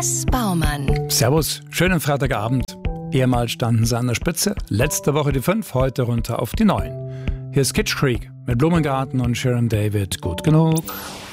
S. Baumann. Servus, schönen Freitagabend. Ehemals standen sie an der Spitze, letzte Woche die 5, heute runter auf die 9. Hier ist Kitsch Creek mit Blumengarten und Sharon David, gut genug.